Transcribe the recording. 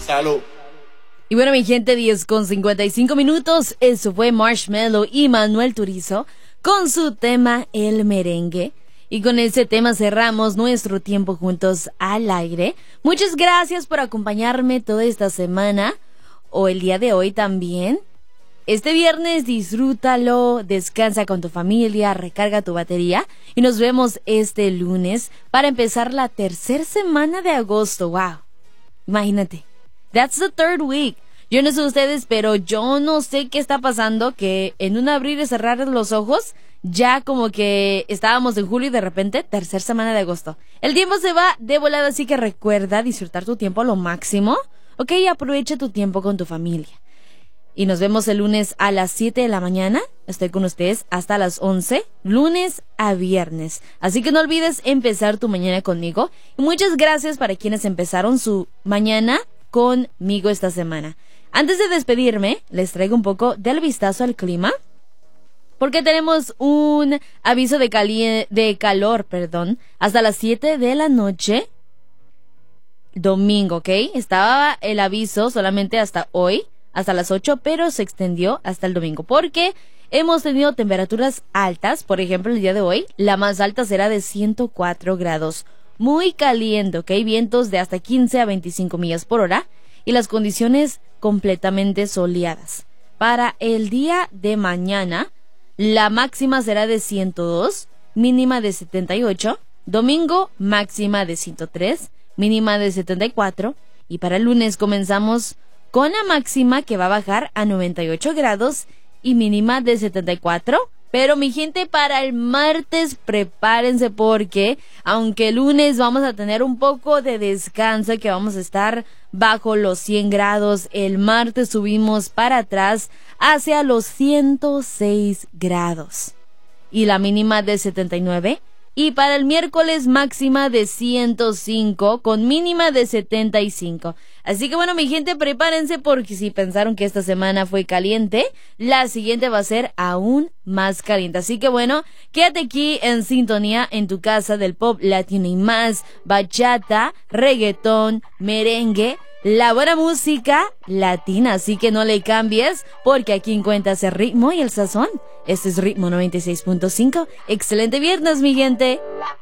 Salud. Y bueno, mi gente, 10:55. Eso fue Marshmello y Manuel Turizo con su tema El Merengue. Y con ese tema cerramos nuestro tiempo juntos al aire. Muchas gracias por acompañarme toda esta semana o el día de hoy también. Este viernes disfrútalo, descansa con tu familia, recarga tu batería y nos vemos este lunes para empezar la tercera semana de agosto. ¡Wow! Imagínate. That's the third week. Yo no sé ustedes, pero yo no sé qué está pasando, que en un abrir y cerrar los ojos, ya como que estábamos en julio y de repente, tercera semana de agosto. El tiempo se va de volada, así que recuerda disfrutar tu tiempo a lo máximo. Ok, aprovecha tu tiempo con tu familia. Y nos vemos el lunes a las 7 de la mañana. Estoy con ustedes hasta las 11, lunes a viernes. Así que no olvides empezar tu mañana conmigo. Y muchas gracias para quienes empezaron su mañana conmigo esta semana. Antes de despedirme, les traigo un poco del vistazo al clima. Porque tenemos un aviso de calor, hasta las 7 de la noche. Domingo, ¿ok? Estaba el aviso solamente hasta hoy, hasta las 8, pero se extendió hasta el domingo. Porque hemos tenido temperaturas altas. Por ejemplo, el día de hoy, la más alta será de 104 grados. Muy caliente, ¿ok? Vientos de hasta 15 a 25 millas por hora. Y las condiciones completamente soleadas. Para el día de mañana, la máxima será de 102, mínima de 78. Domingo, máxima de 103, mínima de 74. Y para el lunes comenzamos con la máxima que va a bajar a 98 grados y mínima de 74. Pero mi gente, para el martes prepárense porque aunque el lunes vamos a tener un poco de descanso, que vamos a estar bajo los 100 grados, el martes subimos para atrás hacia los 106 grados y la mínima de 79. Y para el miércoles máxima de 105 con mínima de 75. Así que bueno, mi gente, prepárense porque si pensaron que esta semana fue caliente, la siguiente va a ser aún más caliente. Así que bueno, quédate aquí en sintonía en tu casa del pop latino y más, bachata, reggaetón, merengue, la buena música latina. Así que no le cambies porque aquí encuentras el ritmo y el sazón. Este es Ritmo 96.5. Excelente viernes, mi gente.